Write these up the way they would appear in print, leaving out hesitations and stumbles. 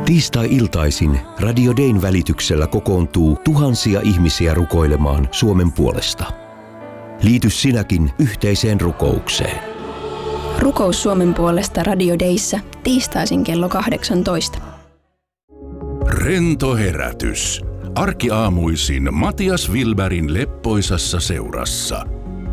Tiistai-iltaisin Radio Dayn välityksellä kokoontuu tuhansia ihmisiä rukoilemaan Suomen puolesta. Liity sinäkin yhteiseen rukoukseen. Rukous Suomen puolesta Radio Dayssä tiistaisin kello 18. Rento herätys. Arkiaamuisin Matias Wilbergin leppoisassa seurassa.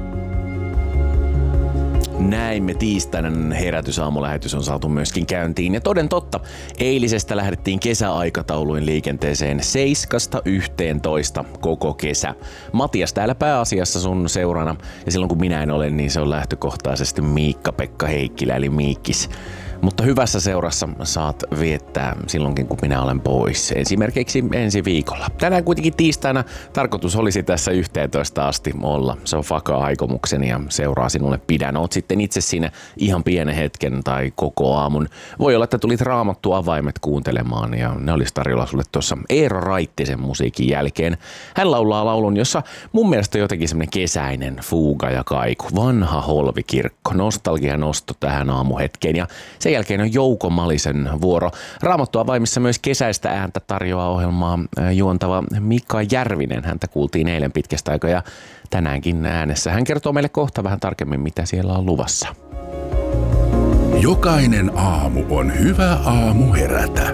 Näin me tiistainen herätysaamulähetys on saatu myöskin käyntiin. Ja toden totta, eilisestä lähdettiin kesäaikatauluin liikenteeseen 7–11 koko kesä. Matias täällä pääasiassa sun seurana. Ja silloin kun minä en ole, niin se on lähtökohtaisesti Miikka-Pekka Heikkilä eli Miikkis. Mutta hyvässä seurassa saat viettää silloinkin, kun minä olen pois. Esimerkiksi ensi viikolla. Tänään kuitenkin tiistaina tarkoitus olisi tässä 11 asti olla. Se on vakaa aikomukseni ja seuraa sinulle pidän. Oot sitten itse siinä ihan pienen hetken tai koko aamun. Voi olla, että tulit Raamattu avaimet kuuntelemaan ja ne olisi tarjolla sulle tuossa Eero Raittisen musiikin jälkeen. Hän laulaa laulun, jossa mun mielestä on jotenkin semmoinen kesäinen fuuga ja kaiku. Vanha Holvikirkko. Nostalgia nosto tähän aamuhetkeen ja sen jälkeen on Jouko Malisen vuoro. Raamattu avaimissa myös kesäistä ääntä tarjoaa ohjelmaa juontava Mika Järvinen. Häntä kuultiin eilen pitkästä aikaa ja tänäänkin äänessä. Hän kertoo meille kohta vähän tarkemmin, mitä siellä on luvassa. Jokainen aamu on hyvä aamu herätä.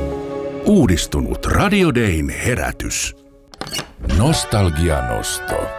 Uudistunut Radio Dayn herätys. Nostalgia nosto.